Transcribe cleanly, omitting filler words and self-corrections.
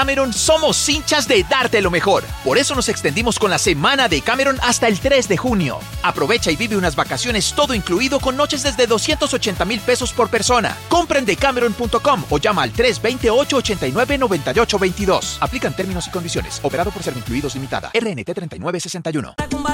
Cameron somos hinchas de darte lo mejor. Por eso nos extendimos con la semana de Cameron hasta el 3 de junio. Aprovecha y vive unas vacaciones todo incluido con noches desde 280,000 pesos por persona. Compra en decameron.com o llama al 320-889-9822. Aplican términos y condiciones. Operado por Servincluidos Limitada. RNT 3961.